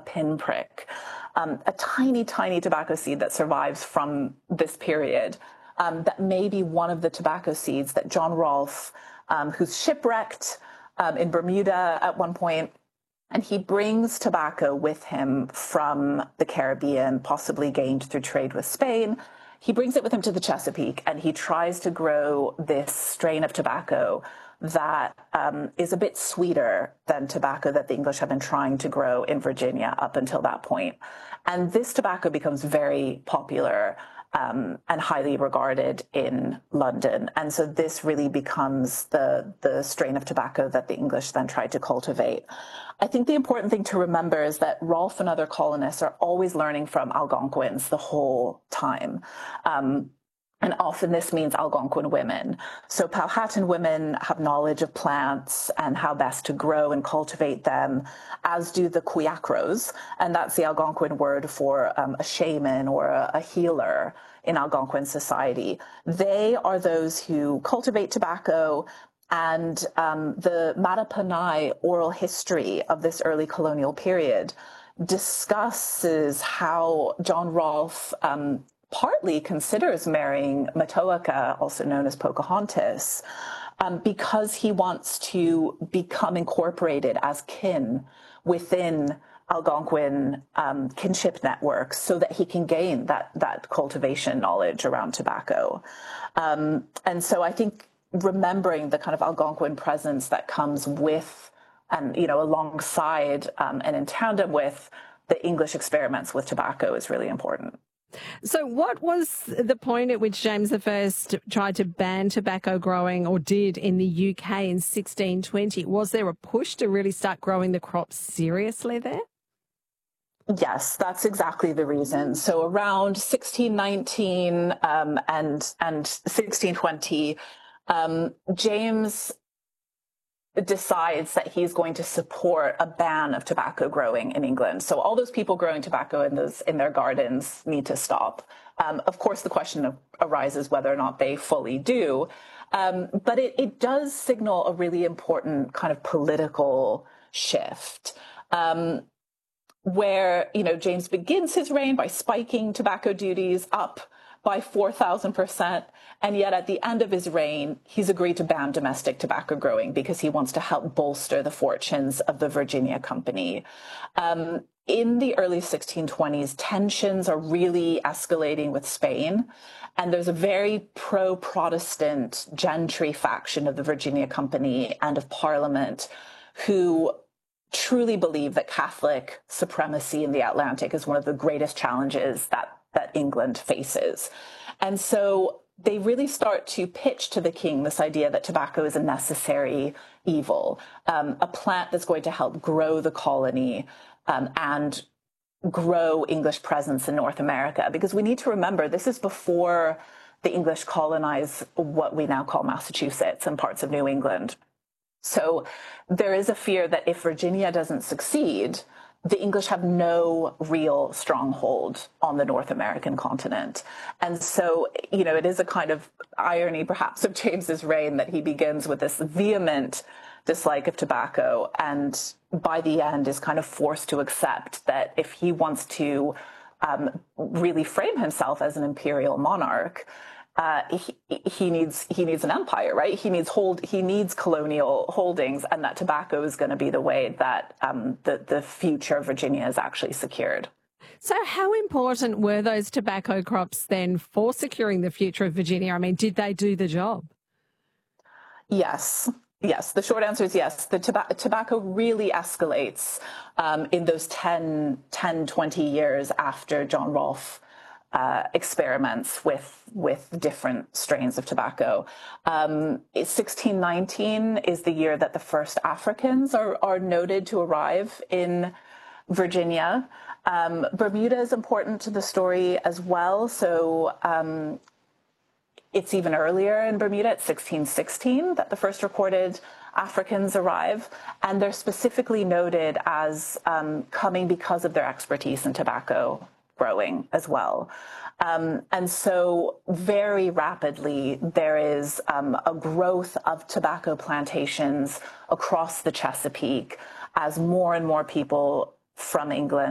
pinprick, a tiny, tiny tobacco seed that survives from this period, that may be one of the tobacco seeds that John Rolfe, who's shipwrecked in Bermuda at one point, and he brings tobacco with him from the Caribbean, possibly gained through trade with Spain. He brings it with him to the Chesapeake, and he tries to grow this strain of tobacco that is a bit sweeter than tobacco that the English have been trying to grow in Virginia up until that point. And this tobacco becomes very popular and highly regarded in London. And so this really becomes the strain of tobacco that the English then tried to cultivate. I think the important thing to remember is that Rolfe and other colonists are always learning from Algonquins the whole time. And often this means Algonquin women. So Powhatan women have knowledge of plants and how best to grow and cultivate them, as do the Quiacros. And that's the Algonquin word for a shaman or a healer in Algonquin society. They are those who cultivate tobacco. And the Mattaponi oral history of this early colonial period discusses how John Rolfe partly considers marrying Matoaka, also known as Pocahontas, because he wants to become incorporated as kin within Algonquin kinship networks so that he can gain that cultivation knowledge around tobacco. And so I think remembering the kind of Algonquin presence that comes with and, alongside and in tandem with the English experiments with tobacco is really important. So what was the point at which James I tried to ban tobacco growing, or did, in the UK in 1620? Was there a push to really start growing the crop seriously there? Yes, that's exactly the reason. So around 1619 and 1620, James decides that he's going to support a ban of tobacco growing in England. So all those people growing tobacco in their gardens need to stop. Of course, the question arises whether or not they fully do. But it does signal a really important kind of political shift. Where, James begins his reign by spiking tobacco duties up by 4,000%. And yet at the end of his reign, he's agreed to ban domestic tobacco growing because he wants to help bolster the fortunes of the Virginia Company. In the early 1620s, tensions are really escalating with Spain. And there's a very pro-Protestant gentry faction of the Virginia Company and of Parliament who truly believe that Catholic supremacy in the Atlantic is one of the greatest challenges that England faces. And so they really start to pitch to the king this idea that tobacco is a necessary evil, a plant that's going to help grow the colony and grow English presence in North America. Because we need to remember, this is before the English colonize what we now call Massachusetts and parts of New England. So there is a fear that if Virginia doesn't succeed, the English have no real stronghold on the North American continent. And so, it is a kind of irony, perhaps, of James's reign that he begins with this vehement dislike of tobacco and by the end is kind of forced to accept that if he wants to really frame himself as an imperial monarch, he needs an empire, right? He needs colonial holdings, and that tobacco is going to be the way that the future of Virginia is actually secured. So how important were those tobacco crops then for securing the future of Virginia? I mean, did they do the job? Yes. Yes, the short answer is yes. The tobacco really escalates in those 10, 20 years after John Rolfe experiments with different strains of tobacco. 1619 is the year that the first Africans are noted to arrive in Virginia. Bermuda is important to the story as well. So it's even earlier in Bermuda, it's 1616 that the first recorded Africans arrive, and they're specifically noted as coming because of their expertise in tobacco growing as well. And so very rapidly, there is a growth of tobacco plantations across the Chesapeake as more and more people from England